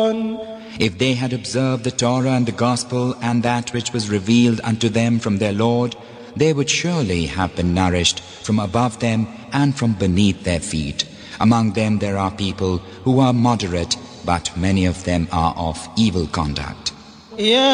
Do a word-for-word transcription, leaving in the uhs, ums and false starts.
If they had observed the Torah and the Gospel and that which was revealed unto them from their Lord, they would surely have been nourished from above them and from beneath their feet. Among them there are people who are moderate, but many of them are of evil conduct.